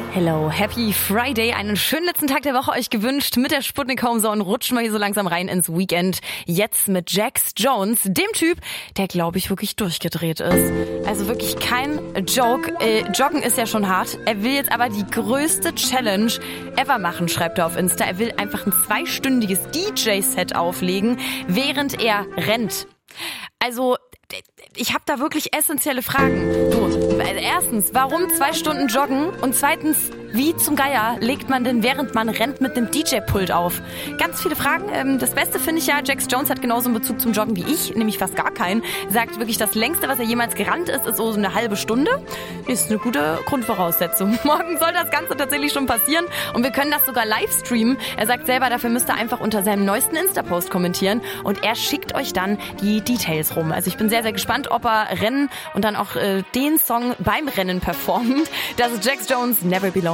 Hello, happy Friday. Einen schönen letzten Tag der Woche euch gewünscht mit der Sputnik Homezone. Rutschen wir hier so langsam rein ins Weekend. Jetzt mit Jax Jones, dem Typ, der, glaube ich, wirklich durchgedreht ist. Also wirklich kein Joke. Joggen ist ja schon hart. Er will jetzt aber die größte Challenge ever machen, schreibt er auf Insta. Er will einfach ein 2-stündiges DJ-Set auflegen, während er rennt. Also, ich habe da wirklich essentielle Fragen. Erstens, warum 2 Stunden joggen? Und zweitens, wie zum Geier legt man denn, während man rennt, mit einem DJ-Pult auf? Ganz viele Fragen. Das Beste finde ich ja, Jax Jones hat genauso einen Bezug zum Joggen wie ich, nämlich fast gar keinen. Sagt wirklich, das längste, was er jemals gerannt ist so eine halbe Stunde. Ist eine gute Grundvoraussetzung. Morgen soll das Ganze tatsächlich schon passieren und wir können das sogar live streamen. Er sagt selber, dafür müsst ihr einfach unter seinem neuesten Insta-Post kommentieren und er schickt euch dann die Details rum. Also ich bin sehr, sehr gespannt, ob er rennen und dann auch den Song beim Rennen performt. Das ist Jax Jones, Never Be Alone.